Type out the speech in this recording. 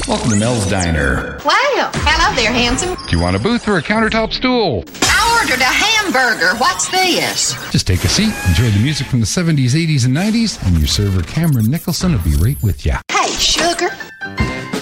Welcome to Mel's Diner. Wow. Hello there, handsome. Do you want a booth or a countertop stool? I ordered a hamburger. What's this? Just take a seat, enjoy the music from the 70s, 80s, and 90s, and your server Cameron Nicholson will be right with you. Hey, sugar,